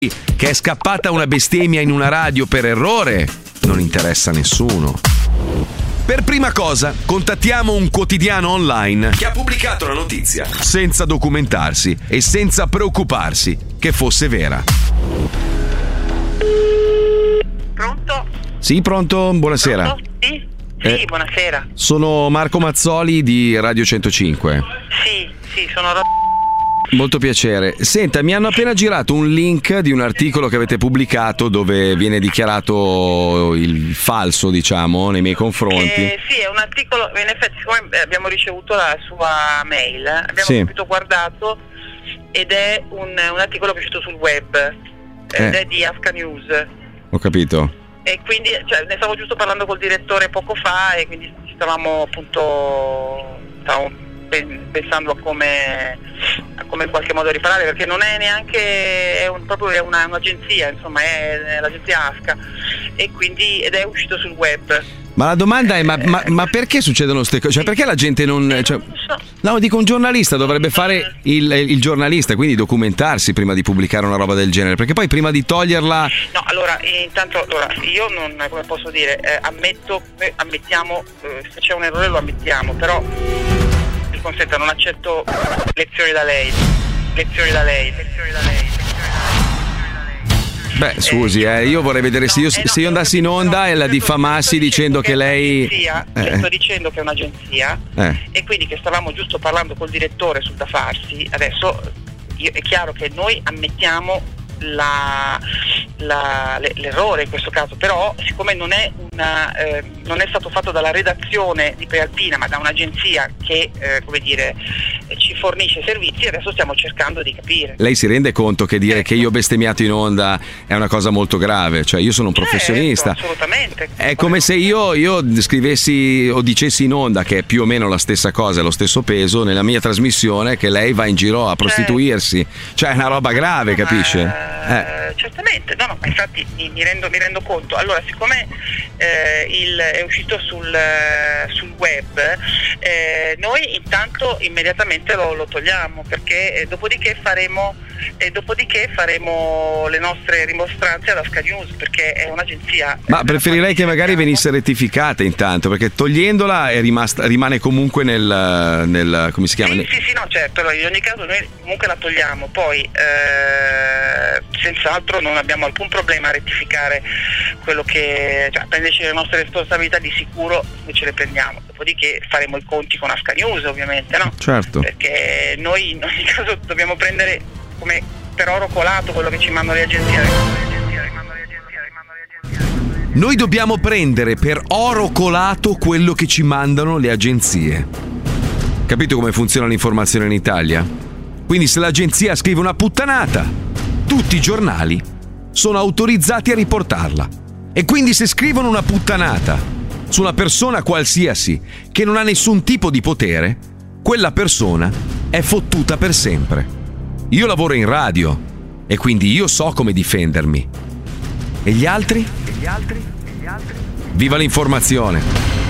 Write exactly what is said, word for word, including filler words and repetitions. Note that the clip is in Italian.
che è scappata una bestemmia in una radio per errore non interessa a nessuno. Per prima cosa, contattiamo un quotidiano online che ha pubblicato la notizia senza documentarsi e senza preoccuparsi che fosse vera. Pronto? Sì, pronto? Buonasera. Pronto? Sì? Sì, Eh, buonasera. Sono Marco Mazzoli di Radio centocinque. Sì, sì, sono Ro- Molto piacere. Senta, mi hanno appena girato un link di un articolo che avete pubblicato dove viene dichiarato il falso, diciamo, nei miei confronti. Eh, sì, è un articolo, in effetti siccome abbiamo ricevuto la sua mail, abbiamo Sì. subito guardato ed è un, un articolo che è uscito sul web, ed Eh. è di Asca News. Ho capito. E quindi cioè, ne stavo giusto parlando col direttore poco fa e quindi ci stavamo appunto stavamo pen- pensando a come, a come in qualche modo riparare, perché non è neanche è un, proprio è una, un'agenzia, insomma è, è l'agenzia Asca e quindi ed è uscito sul web. Ma la domanda è: ma, ma, ma perché succedono queste cose? Cioè, perché la gente non. Cioè, Non lo so. no, dico, un giornalista dovrebbe fare il, il giornalista, quindi documentarsi prima di pubblicare una roba del genere. Perché poi prima di toglierla. No, allora, intanto allora, io non, come posso dire, eh, ammetto, eh, ammettiamo, eh, se c'è un errore lo ammettiamo, però mi consenta, non accetto lezioni da lei, lezioni da lei, lezioni da lei. Beh, scusi, eh, io vorrei vedere se io, se io andassi in onda e la diffamassi dicendo che lei. Le sto dicendo che è un'agenzia Eh. e quindi che stavamo giusto parlando col direttore sul da farsi. Adesso io- è chiaro che noi ammettiamo la, la- le- l'errore in questo caso, però siccome non è, una, eh, non è stato fatto dalla redazione di Prealpina ma da un'agenzia che eh, come dire eh, ci fornisce servizi, adesso stiamo cercando di capire. Lei si rende conto che dire che io ho bestemmiato in onda è una cosa molto grave? Cioè, io sono un professionista. Certo, assolutamente. È come se io, io scrivessi o dicessi in onda, che è più o meno la stessa cosa, è lo stesso peso, nella mia trasmissione, che lei va in giro a prostituirsi. Cioè, è una roba grave, capisce? Eh, certamente, no, no, ma infatti mi, mi rendo, mi rendo conto. Allora, siccome eh, il, è uscito sul, eh, sul web, eh, noi intanto immediatamente lo, lo togliamo, perché eh, dopodiché faremo e dopodiché faremo le nostre rimostranze alla Sky News, perché è un'agenzia. Ma preferirei che magari venisse rettificata intanto, perché togliendola è rimasta, rimane comunque nel, nel come si chiama? Sì, sì, sì, no, certo, allora, in ogni caso noi comunque la togliamo, poi eh, senz'altro non abbiamo alcun problema a rettificare quello che, cioè prenderci le nostre responsabilità di sicuro, noi ce le prendiamo, dopodiché faremo i conti con Asca News ovviamente, no? Certo. Perché noi in ogni caso dobbiamo prendere come per oro colato quello che ci mandano le agenzie. Noi dobbiamo prendere per oro colato quello che ci mandano le agenzie. Capito come funziona l'informazione in Italia? Quindi se l'agenzia scrive una puttanata, tutti i giornali sono autorizzati a riportarla. E quindi se scrivono una puttanata su una persona qualsiasi che non ha nessun tipo di potere, quella persona è fottuta per sempre. Io lavoro in radio e quindi io so come difendermi. E gli altri? E gli altri? E gli altri? Viva l'informazione!